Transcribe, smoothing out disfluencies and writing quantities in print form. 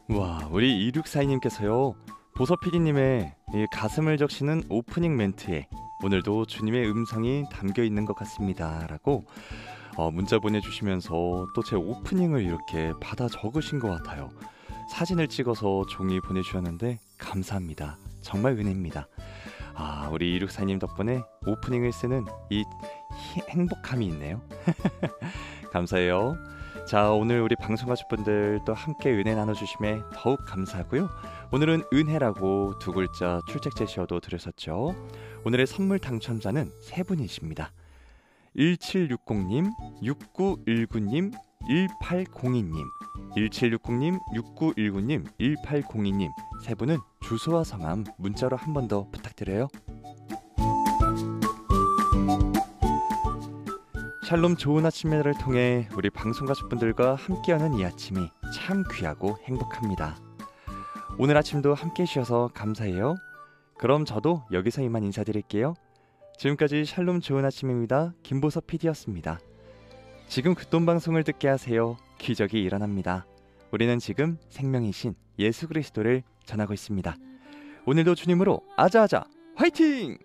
와, 우리 2642님께서요. 보서 PD님의 이 가슴을 적시는 오프닝 멘트에 오늘도 주님의 음성이 담겨 있는 것 같습니다. 라고 문자 보내주시면서 또 제 오프닝을 이렇게 받아 적으신 것 같아요. 사진을 찍어서 종이 보내주셨는데 감사합니다. 정말 은혜입니다. 우리 2642님 덕분에 오프닝을 쓰는 이 행복함이 있네요. 감사해요. 자, 오늘 우리 방송 가족분들 또 함께 은혜 나눠주심에 더욱 감사하고요. 오늘은 은혜라고 두 글자 출첵 제시어도 드렸었죠. 오늘의 선물 당첨자는 세 분이십니다. 1760님, 6919님, 1802님, 1760님, 6919님, 1802님 세 분은 주소와 성함 문자로 한 번 더 부탁드려요. 샬롬 좋은 아침을 통해 우리 방송 가족분들과 함께하는 이 아침이 참 귀하고 행복합니다. 오늘 아침도 함께 해주셔서 감사해요. 그럼 저도 여기서 이만 인사드릴게요. 지금까지 샬롬 좋은 아침입니다. 김보섭 PD였습니다. 지금 극동방송을 듣게 하세요. 기적이 일어납니다. 우리는 지금 생명이신 예수 그리스도를 전하고 있습니다. 오늘도 주님으로 아자아자 화이팅!